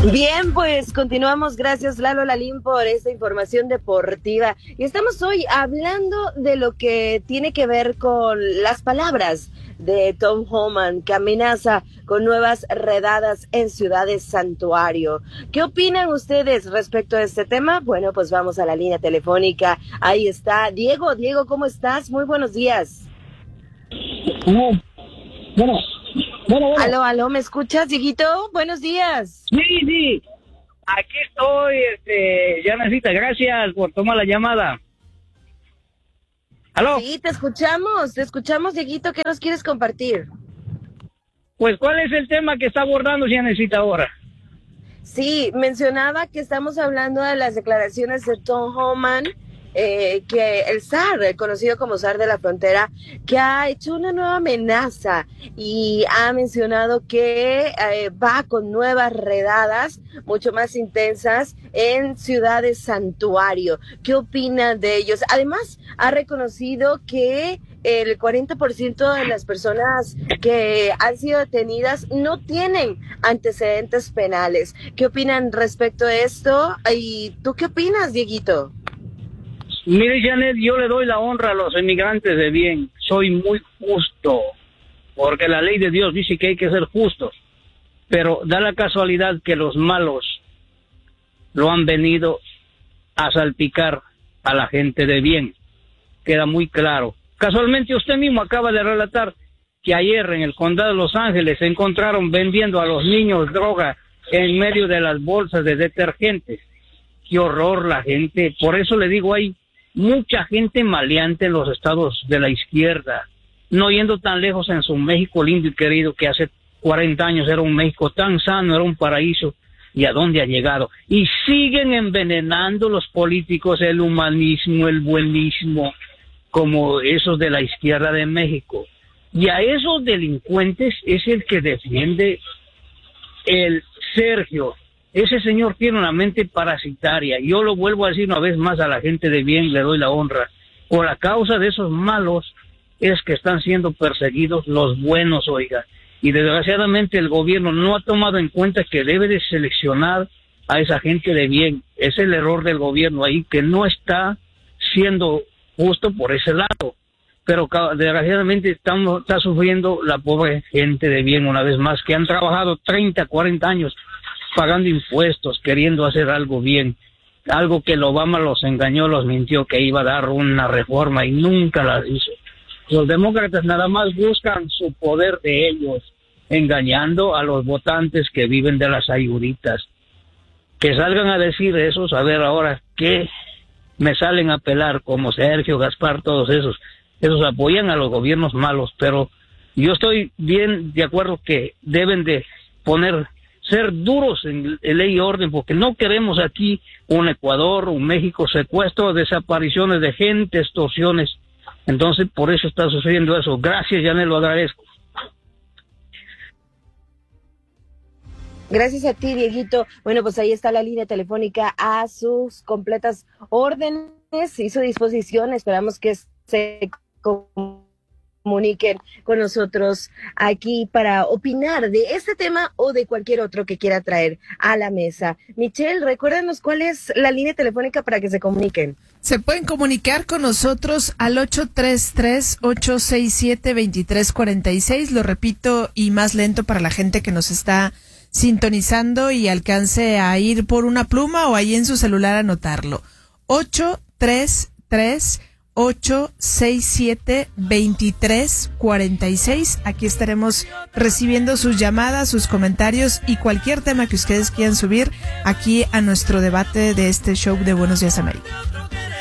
Bien, pues continuamos. Gracias, Lalo Lalín, por esta información deportiva. Y estamos hoy hablando de lo que tiene que ver con las palabras de Tom Homan, que amenaza con nuevas redadas en ciudades santuario. ¿Qué opinan ustedes respecto a este tema? Bueno, pues vamos a la línea telefónica. Ahí está Diego. Diego, ¿cómo estás? Muy buenos días. Bueno. Aló, ¿me escuchas, Dieguito? Buenos días. Sí, aquí estoy, Janecita, gracias por tomar la llamada. ¿Aló? Sí, te escuchamos, Dieguito, ¿qué nos quieres compartir? Pues, ¿cuál es el tema que está abordando Janecita ahora? Sí, mencionaba que estamos hablando de las declaraciones de Tom Homan, que el zar, conocido como zar de la frontera, que ha hecho una nueva amenaza y ha mencionado que va con nuevas redadas mucho más intensas en ciudades santuario. ¿Qué opinan de ellos? Además, ha reconocido que el 40% de las personas que han sido detenidas no tienen antecedentes penales. ¿Qué opinan respecto a esto? ¿Y tú qué opinas, Dieguito? Mire, Janet, yo le doy la honra a los emigrantes de bien. Soy muy justo, porque la ley de Dios dice que hay que ser justos. Pero da la casualidad que los malos lo han venido a salpicar a la gente de bien. Queda muy claro. Casualmente usted mismo acaba de relatar que ayer en el condado de Los Ángeles se encontraron vendiendo a los niños droga en medio de las bolsas de detergentes. Qué horror la gente. Por eso le digo, hay mucha gente maleante en los estados de la izquierda, no yendo tan lejos en su México lindo y querido, que hace 40 años era un México tan sano, era un paraíso, y a dónde ha llegado. Y siguen envenenando los políticos el humanismo, el buenismo, como esos de la izquierda de México. Y a esos delincuentes es el que defiende el Sergio. Ese señor tiene una mente parasitaria. Yo lo vuelvo a decir una vez más a la gente de bien, le doy la honra. Por la causa de esos malos es que están siendo perseguidos los buenos, oiga. Y desgraciadamente el gobierno no ha tomado en cuenta que debe de seleccionar a esa gente de bien. Es el error del gobierno ahí, que no está siendo justo por ese lado. Pero desgraciadamente está sufriendo la pobre gente de bien una vez más, que han trabajado 30, 40 años pagando impuestos, queriendo hacer algo bien, algo que el Obama los engañó, los mintió que iba a dar una reforma y nunca la hizo. Los demócratas nada más buscan su poder de ellos, engañando a los votantes que viven de las ayuditas. Que salgan a decir eso, a ver ahora qué me salen a pelar, como Sergio, Gaspar, todos esos apoyan a los gobiernos malos, pero yo estoy bien de acuerdo que deben de ser duros en ley y orden, porque no queremos aquí un Ecuador, un México, secuestro, desapariciones de gente, extorsiones. Entonces, por eso está sucediendo eso. Gracias, Janet, lo agradezco. Gracias a ti, Dieguito. Bueno, pues ahí está la línea telefónica a sus completas órdenes y su disposición. Esperamos que se comuniquen con nosotros aquí para opinar de este tema o de cualquier otro que quiera traer a la mesa. Michelle, recuérdanos cuál es la línea telefónica para que se comuniquen. Se pueden comunicar con nosotros al 833-867-2346. Lo repito y más lento para la gente que nos está sintonizando y alcance a ir por una pluma o ahí en su celular a anotarlo. 833-867-2346. Aquí estaremos recibiendo sus llamadas, sus comentarios y cualquier tema que ustedes quieran subir aquí a nuestro debate de este show de Buenos Días América.